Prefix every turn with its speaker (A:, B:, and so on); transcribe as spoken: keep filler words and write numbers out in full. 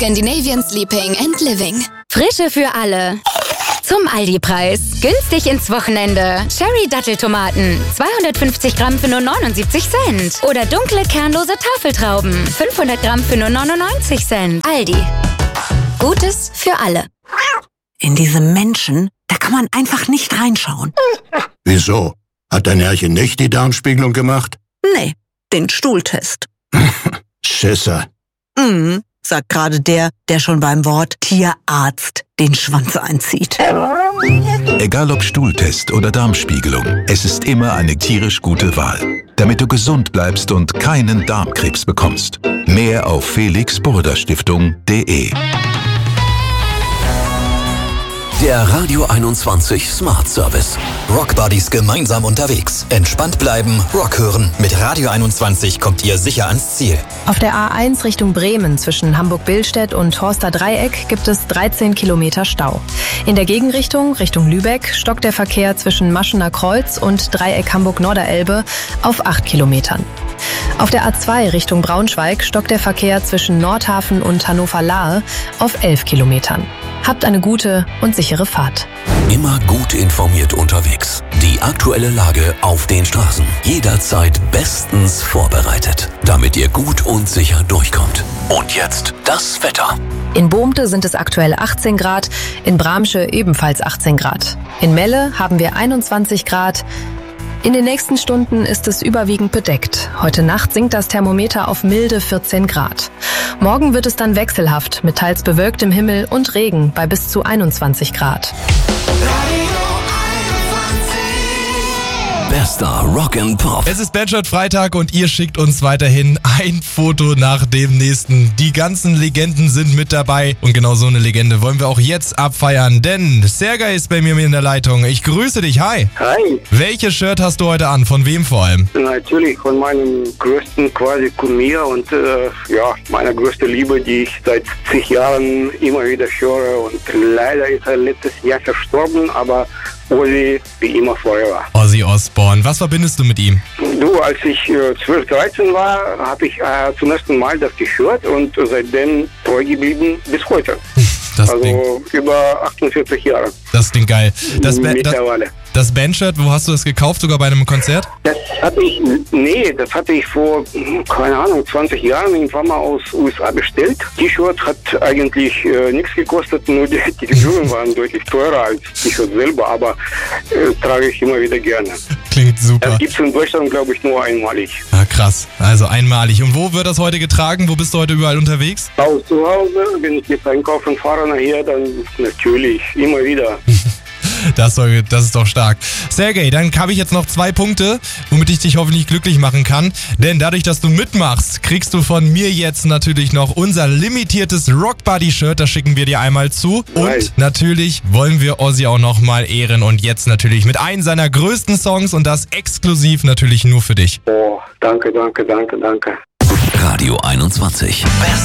A: Scandinavian Sleeping and Living.
B: Frische für alle. Zum Aldi-Preis. Günstig ins Wochenende. Cherry-Datteltomaten. zweihundertfünfzig Gramm für nur neunundsiebzig Cent. Oder dunkle, kernlose Tafeltrauben. fünfhundert Gramm für nur neunundneunzig Cent. Aldi. Gutes für alle.
C: In diese Menschen, da kann man einfach nicht reinschauen.
D: Wieso? Hat dein Herrchen nicht die Darmspiegelung gemacht?
C: Nee, den Stuhltest.
D: Schisser.
C: Mhm, sagt gerade der, der schon beim Wort Tierarzt den Schwanz einzieht.
E: Egal ob Stuhltest oder Darmspiegelung, es ist immer eine tierisch gute Wahl. Damit du gesund bleibst und keinen Darmkrebs bekommst. Mehr auf felix burda stiftung punkt de.
F: Der Radio einundzwanzig Smart Service. Rock Buddies gemeinsam unterwegs. Entspannt bleiben, Rock hören. Mit Radio einundzwanzig kommt ihr sicher ans Ziel.
G: Auf der A eins Richtung Bremen zwischen Hamburg-Billstedt und Horster Dreieck gibt es dreizehn Kilometer Stau. In der Gegenrichtung, Richtung Lübeck, stockt der Verkehr zwischen Maschener Kreuz und Dreieck Hamburg-Norderelbe auf acht Kilometern. Auf der A zwei Richtung Braunschweig stockt der Verkehr zwischen Nordhafen und Hannover-Lahe auf elf Kilometern. Habt eine gute und sichere Fahrt.
F: Immer gut informiert unterwegs. Die aktuelle Lage auf den Straßen. Jederzeit bestens vorbereitet, damit ihr gut und sicher durchkommt. Und jetzt das Wetter.
G: In Boomte sind es aktuell achtzehn Grad, in Bramsche ebenfalls achtzehn Grad. In Melle haben wir einundzwanzig Grad. In den nächsten Stunden ist es überwiegend bedeckt. Heute Nacht sinkt das Thermometer auf milde vierzehn Grad. Morgen wird es dann wechselhaft mit teils bewölktem Himmel und Regen bei bis zu einundzwanzig Grad.
F: Bester Rock and Pop.
H: Es ist Bandshot Freitag und ihr schickt uns weiterhin ein Foto nach dem nächsten. Die ganzen Legenden sind mit dabei und genau so eine Legende wollen wir auch jetzt abfeiern, denn Sergej ist bei mir in der Leitung. Ich grüße dich, hi.
I: Hi.
H: Welches Shirt hast du heute an? Von wem vor allem?
I: Natürlich von meinem größten quasi Kumir und äh, ja, meiner größten Liebe, die ich seit zig Jahren immer wieder höre und leider ist er letztes Jahr verstorben, aber Ozzy wie immer forever.
H: Ozzy Osbourne. Was verbindest du mit ihm?
I: Du, als ich äh, zwölf, dreizehn war, habe ich äh, zum ersten Mal das gehört und seitdem treu geblieben bis heute.
H: Das
I: also
H: klingt,
I: über achtundvierzig Jahre.
H: Das klingt geil. Das, ba- das,
I: Mittlerweile.
H: das Bandshirt, wo hast du das gekauft? Sogar bei einem Konzert?
I: Das hatte ich, nee, das hatte ich vor, keine Ahnung, zwanzig Jahren irgendwann mal aus U S A bestellt. T-Shirt hat eigentlich äh, nichts gekostet, nur die, die Gebühren waren deutlich teurer als T-Shirt selber, aber äh, trage ich immer wieder gerne.
H: Klingt super.
I: Das gibt es in Deutschland, glaube ich, nur einmalig.
H: Ah, krass, also einmalig. Und wo wird das heute getragen? Wo bist du heute überall unterwegs?
I: Auch zu Hause, wenn ich jetzt einkaufen fahre nachher, dann natürlich immer wieder.
H: Das, soll, das ist doch stark. Sergej, dann habe ich jetzt noch zwei Punkte, womit ich dich hoffentlich glücklich machen kann. Denn dadurch, dass du mitmachst, kriegst du von mir jetzt natürlich noch unser limitiertes Rock Buddy Shirt. Das schicken wir dir einmal zu. Und
I: Nein.
H: natürlich wollen wir Ozzy auch nochmal ehren. Und jetzt natürlich mit einem seiner größten Songs und das exklusiv natürlich nur für dich.
I: Oh, danke, danke, danke, danke.
F: Radio einundzwanzig.